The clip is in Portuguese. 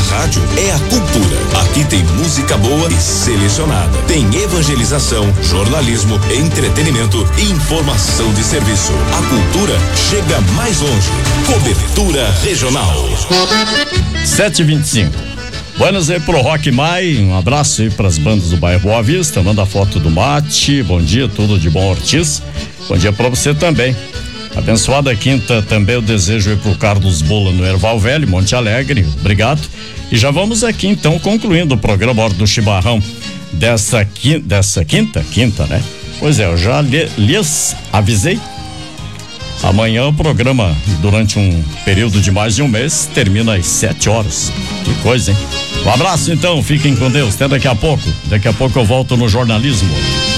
rádio é a cultura. Aqui tem música boa e selecionada. Tem evangelização, jornalismo, entretenimento e informação de serviço. A cultura chega mais longe. Cobertura Regional. 7h25. Buenas aí pro Rock Mai, um abraço aí pras bandas do bairro Boa Vista, manda foto do mate, bom dia, tudo de bom, Ortiz, bom dia pra você também. Abençoada quinta também eu desejo aí pro Carlos Bola no Erval Velho, Monte Alegre, obrigado. E já vamos aqui então concluindo o programa Hora do Chimarrão dessa quinta, né? Pois é, eu já lhes avisei. Amanhã o programa, durante um período de mais de um mês, termina às 7 horas. Que coisa, hein? Um abraço então, fiquem com Deus, até daqui a pouco. Daqui a pouco eu volto no jornalismo.